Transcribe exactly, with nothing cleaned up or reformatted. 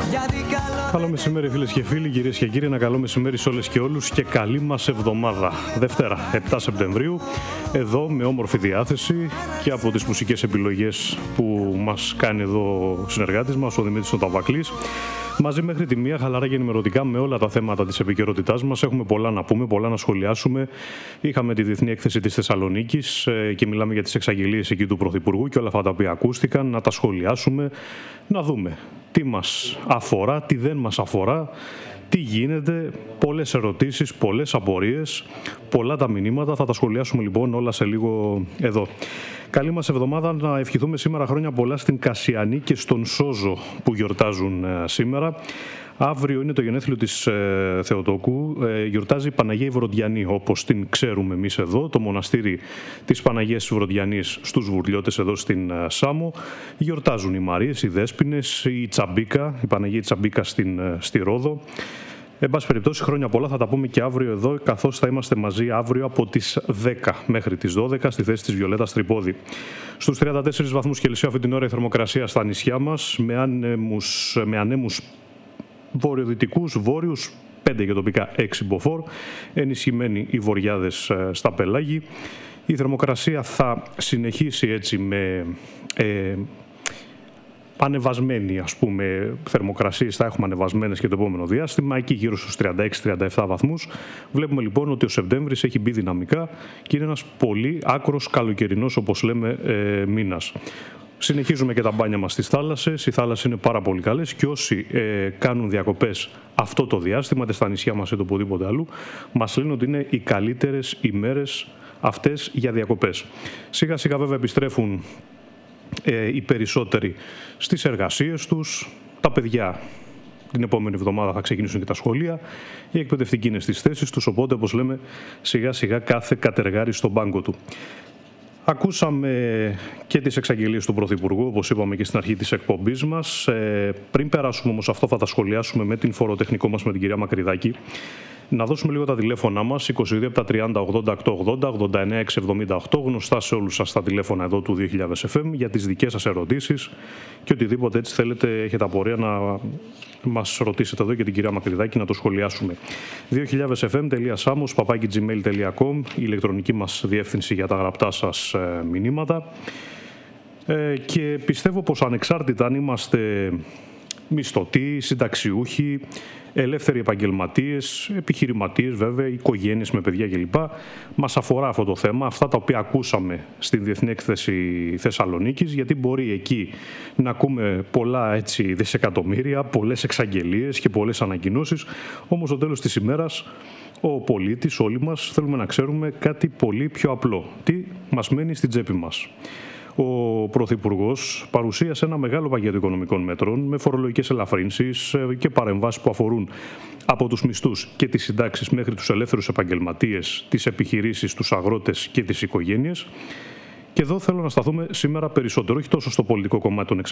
Καλό μεσημέρι φίλες και φίλοι, κυρίες και κύριοι, ένα καλό μεσημέρι σε όλες και όλους και καλή μας εβδομάδα. Δευτέρα, επτά Σεπτεμβρίου, εδώ με όμορφη διάθεση και από τις μουσικές επιλογές που μας κάνει εδώ ο συνεργάτης μας, ο Δημήτρης ο Ταβακλής. Μαζί μέχρι τη μία, χαλαρά και ενημερωτικά με όλα τα θέματα της επικαιρότητάς μας. Έχουμε πολλά να πούμε, πολλά να σχολιάσουμε. Είχαμε τη Διεθνή Έκθεση της Θεσσαλονίκης και μιλάμε για τις εξαγγελίες εκεί του Πρωθυπουργού και όλα αυτά τα οποία ακούστηκαν. Να τα σχολιάσουμε, να δούμε τι μας αφορά, τι δεν μας αφορά, τι γίνεται, πολλές ερωτήσεις, πολλές απορίες, πολλά τα μηνύματα. Θα τα σχολιάσουμε λοιπόν όλα σε λίγο εδώ. Καλή μας εβδομάδα, να ευχηθούμε σήμερα χρόνια πολλά στην Κασιανή και στον Σόζο που γιορτάζουν ε, σήμερα. Αύριο είναι το γενέθλιο της ε, Θεοτόκου, ε, γιορτάζει η Παναγία η Βρωδιανή, όπως την ξέρουμε εμείς εδώ, το μοναστήρι της Παναγίας της Βρωδιανής στους Βουρλιώτες εδώ στην ε, Σάμο. Γιορτάζουν οι Μαρίες, οι Δέσποινες, η Τσαμπίκα, η Παναγία Τσαμπίκα στην, ε, στη Ρόδο. Εν πάση περιπτώσει, χρόνια πολλά, θα τα πούμε και αύριο εδώ, καθώς θα είμαστε μαζί αύριο από τις δέκα μέχρι τις δώδεκα στη θέση της Βιολέτας Τρυπόδη. Στους τριάντα τέσσερις βαθμούς Κελσίου αυτή την ώρα η θερμοκρασία στα νησιά μας, με ανέμους, με ανέμους βορειοδυτικούς, βόρειους, πέντε και τοπικά έξι μποφόρ, ενισχυμένοι οι βοριάδες στα πελάγη. Η θερμοκρασία θα συνεχίσει έτσι με ε, ανεβασμένη, ας πούμε, θερμοκρασίες, θα έχουμε ανεβασμένες και το επόμενο διάστημα, εκεί γύρω στους τριάντα έξι τριάντα επτά βαθμούς. Βλέπουμε λοιπόν ότι ο Σεπτέμβρης έχει μπει δυναμικά και είναι ένας πολύ άκρος καλοκαιρινός, όπως λέμε, ε, μήνας. Συνεχίζουμε και τα μπάνια μας στις θάλασσες. Οι θάλασσες είναι πάρα πολύ καλές και όσοι ε, κάνουν διακοπές αυτό το διάστημα, είτε στα νησιά μας είτε οπουδήποτε αλλού, μας λένε ότι είναι οι καλύτερες ημέρες αυτές για διακοπές. Σιγά σιγά βέβαια επιστρέφουν ε, οι περισσότεροι στις εργασίες τους. Τα παιδιά την επόμενη εβδομάδα θα ξεκινήσουν και τα σχολεία. Οι εκπαιδευτικοί είναι στις θέσεις τους, οπότε όπως λέμε σιγά σιγά κάθε κατεργάρι στον πάγκο του. Ακούσαμε και τις εξαγγελίες του Πρωθυπουργού, όπως είπαμε και στην αρχή της εκπομπής μας. Ε, πριν περάσουμε όμως αυτό, θα τα σχολιάσουμε με την φοροτεχνικό μας, με την κυρία Μακρυδάκη. Να δώσουμε λίγο τα τηλέφωνά μας, είκοσι δύο από τα τριάντα ογδόντα οκτώ ογδόντα, ογδόντα εννέα εξακόσια εβδομήντα οκτώ, γνωστά σε όλους σας τα τηλέφωνα εδώ του δύο χιλιάδες εφ εμ, για τις δικές σας ερωτήσεις και οτιδήποτε έτσι θέλετε, έχετε απορία να μας ρωτήσετε εδώ και την κυρία Μακρυδάκη να το σχολιάσουμε. δύο χιλιάδες εφ εμ τελεία samos παπάκι τζι μέιλ τελεία κομ, η ηλεκτρονική μας διεύθυνση για τα γραπτά σας ε, μηνύματα. Ε, και πιστεύω πως ανεξάρτητα αν είμαστε μισθωτοί, συνταξιούχοι, ελεύθεροι επαγγελματίες, επιχειρηματίες βέβαια, οικογένειες με παιδιά κλπ. Μας αφορά αυτό το θέμα, αυτά τα οποία ακούσαμε στην Διεθνή Έκθεση Θεσσαλονίκης, γιατί μπορεί εκεί να ακούμε πολλά έτσι δισεκατομμύρια, πολλές εξαγγελίες και πολλές ανακοινώσεις, όμως στο τέλος της ημέρας ο πολίτης, όλοι μας, θέλουμε να ξέρουμε κάτι πολύ πιο απλό. Τι μας μένει στην τσέπη μας. Ο Πρωθυπουργός παρουσίασε ένα μεγάλο πακέτο οικονομικών μέτρων με φορολογικές ελαφρύνσεις και παρεμβάσεις που αφορούν από τους μισθούς και τις συντάξεις μέχρι τους ελεύθερους επαγγελματίες, τις επιχειρήσεις, τους αγρότες και τις οικογένειες. Και εδώ θέλω να σταθούμε σήμερα περισσότερο, όχι τόσο στο πολιτικό κομμάτι των